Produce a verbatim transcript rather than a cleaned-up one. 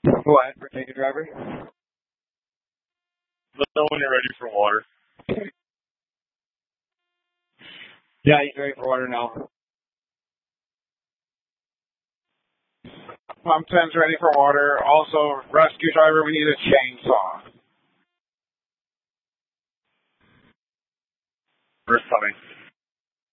Go ahead for take a driver. Let know when you're ready for water. Yeah, he's ready for water now. Pump ten's ready for water. Also, rescue driver, we need a chainsaw. We're coming.